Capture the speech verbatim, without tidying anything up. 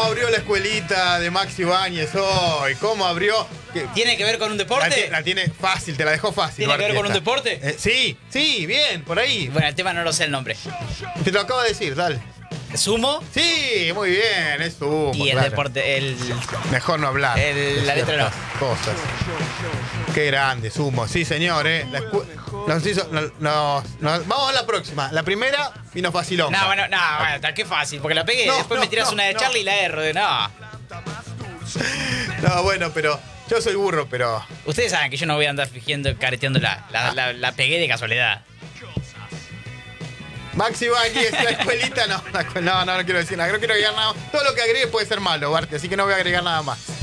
abrió la escuelita de Maxi Ibáñez hoy? ¿Cómo abrió? ¿Tiene que ver con un deporte? La, la tiene fácil, te la dejó fácil. ¿Tiene que ver con un deporte? Eh, sí, sí, bien, por ahí. Bueno, el tema no lo sé el nombre. Te lo acabo de decir, dale. ¿Sumo? Sí, muy bien, es sumo. Y el claro. deporte, el... Mejor no hablar. El, la letra no. Cosas. Qué grande, sumo. Sí, señor, ¿eh? La escu- nos hizo, nos, nos- nos- vamos a la próxima. La primera y nos vaciló. No, bueno, no, bueno, qué fácil, porque la pegué, No, después no, me tiras no, una de no. Charlie y la erro. De, no. No, bueno, pero yo soy burro, pero... Ustedes saben que yo no voy a andar fingiendo, careteando la, la, la, la pegué de casualidad. Maxi Ibáñez, la escuelita, no, la escuela- no, no, no quiero decir nada, no quiero agregar nada. Todo lo que agregue puede ser malo, Barte, así que no voy a agregar nada más.